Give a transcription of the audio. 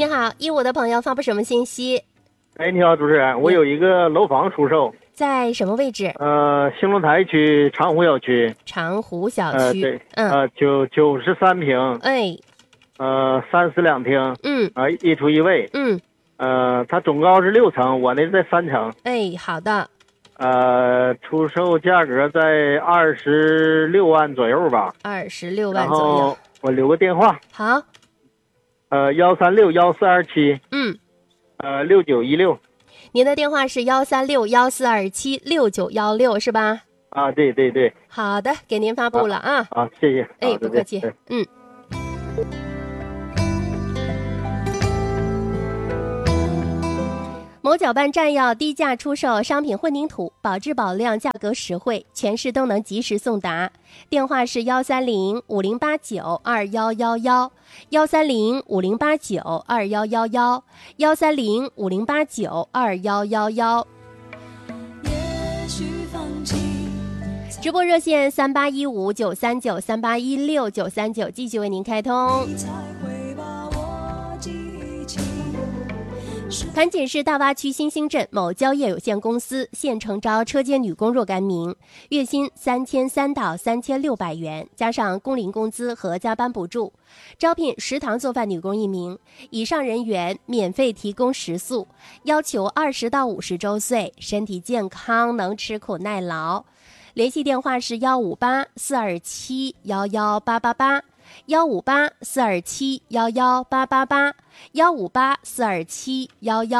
你好，义乌的朋友发布什么信息？ 哎，你好，主持人，我有一个楼房出售， 在什么位置？ 兴隆台区长湖小区， 长湖小区。 对，93平， 哎， 32厅，一厨一卫， 嗯， 它总高是6层，我那在3层， 哎，好的， 出售价格在26万左右吧， 26 然万左右。 后我留个电话， 好 1361427， 嗯 6916， 您的电话是13614276916是吧？ 啊，对对对， 好的，给您发布了啊。 谢谢， 哎，不客气。某搅拌站要低价出售商品混凝土，保质保量，价格实惠，全市都能及时送达。电话是13050892111，13050892111，13050892111。直播热线38159393816939，继续为您开通。盘锦市大洼区新兴镇某蕉业有限公司现诚招车间女工若干名，月薪3300到3600元，加上工龄工资和加班补助。招聘食堂做饭女工1名，以上人员免费提供食宿，要求20到50周岁，身体健康，能吃苦耐劳。联系电话是158-427-11888，158-427-11888，158-427-118。